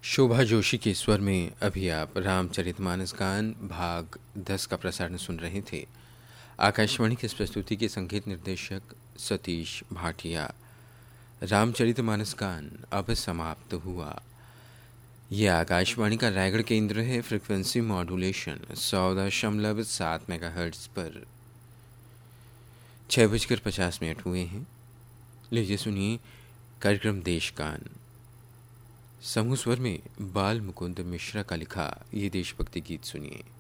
शोभा जोशी के स्वर में अभी आप रामचरितमानस गान भाग 10 का प्रसारण सुन रहे थे। आकाशवाणी की इस प्रस्तुति के संगीत निर्देशक सतीश भाटिया। रामचरितमानस गान अब समाप्त हुआ। यह आकाशवाणी का रायगढ़ केंद्र है। फ्रिक्वेंसी मॉड्यूलेशन 100.7 मेगाहर्ट्ज पर 6:50 हुए हैं। लीजिए सुनिए कार्यक्रम देशगान। समूह स्वर में बाल मुकुंद मिश्रा का लिखा ये देशभक्ति गीत सुनिए।